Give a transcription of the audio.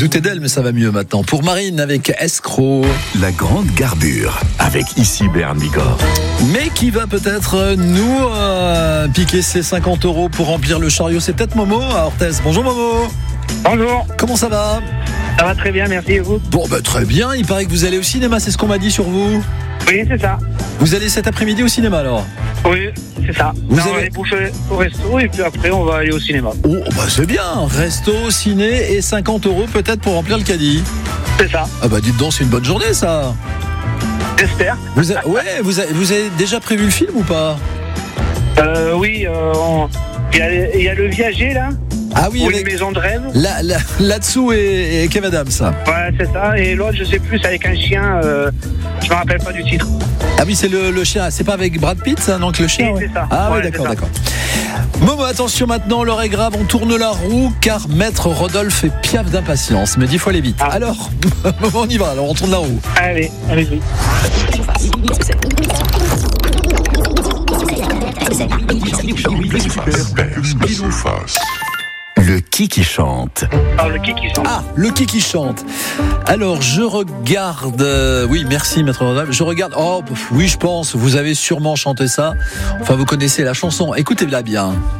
doutais d'elle, mais ça va mieux maintenant. Pour Marine avec Escroc. La grande garbure avec ici Bern Bigorre. Mais qui va peut-être nous piquer ses 50 € pour remplir le chariot? C'est peut-être Momo à Orthez. Bonjour Momo. Bonjour, Comment ça va? ça va très bien, merci et vous? Bon, très bien. Il paraît que vous allez au cinéma, c'est ce qu'on m'a dit sur vous. Oui, c'est ça. Vous allez cet après-midi au cinéma alors? Oui, c'est ça. Vous Là, on va avez- aller bouffer au resto et puis après on va aller au cinéma. Oh, c'est bien. Resto, ciné et 50 € peut-être pour remplir le caddie. C'est ça, Ah dites donc, c'est une bonne journée ça. j'espère. Vous avez déjà prévu le film ou pas? Oui, il y a le Viager là, Ah oui, ou une avec maison de rêve. là-dessous et Kev Adams. Ouais, c'est ça. Et l'autre, je sais plus, c'est avec un chien, je me rappelle pas du titre. Ah oui, c'est le chien. C'est pas avec Brad Pitt, ça, donc le chien. Oui, Ouais. c'est ça. Ah oui, Ouais, d'accord, c'est ça. d'accord. Momo, attention maintenant, l'heure est grave, on tourne la roue car Maître Rodolphe est piaf d'impatience. Mais 10 fois les vite. Ah. Alors, Momo, on y va. Alors on tourne la roue. Allez, allez-y. Le qui chante. Alors, le qui chante. Ah, le qui chante. Alors, je regarde. Oui, merci, Maître Rodolphe. Je regarde. Oh, oui, je pense. Vous avez sûrement chanté ça. Enfin, vous connaissez la chanson. Écoutez-la bien.